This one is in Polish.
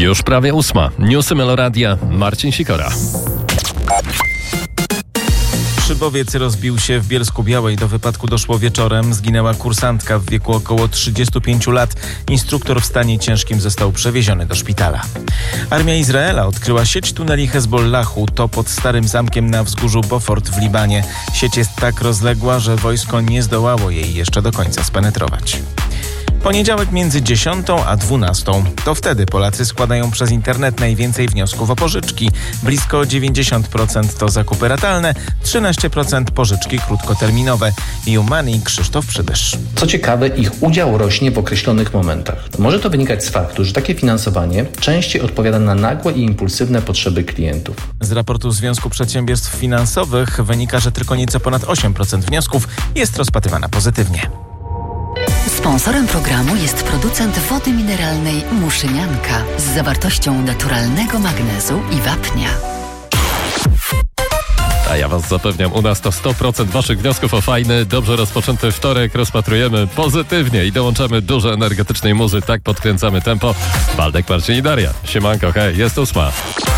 Już prawie 8. Newsy Meloradia. Marcin Sikora. Szybowiec rozbił się w Bielsku-Białej. Do wypadku doszło wieczorem. Zginęła kursantka w wieku około 35 lat. Instruktor w stanie ciężkim został przewieziony do szpitala. Armia Izraela odkryła sieć tuneli Hezbollahu. To pod Starym Zamkiem na wzgórzu Beaufort w Libanie. Sieć jest tak rozległa, że wojsko nie zdołało jej jeszcze do końca spenetrować. Poniedziałek między 10 a 12. To wtedy Polacy składają przez internet najwięcej wniosków o pożyczki. Blisko 90% to zakupy ratalne, 13% pożyczki krótkoterminowe. YouMoney Krzysztof Przybysz. Co ciekawe, ich udział rośnie w określonych momentach. Może to wynikać z faktu, że takie finansowanie częściej odpowiada na nagłe i impulsywne potrzeby klientów. Z raportu Związku Przedsiębiorstw Finansowych wynika, że tylko nieco ponad 8% wniosków jest rozpatrywana pozytywnie. Sponsorem programu jest producent wody mineralnej Muszynianka z zawartością naturalnego magnezu i wapnia. A ja was zapewniam, u nas to 100% waszych wniosków o fajny, dobrze rozpoczęty wtorek rozpatrujemy pozytywnie i dołączamy dużo energetycznej muzy. Tak podkręcamy tempo. Waldek, Marcin i Daria. Siemanko, hej, jest 8.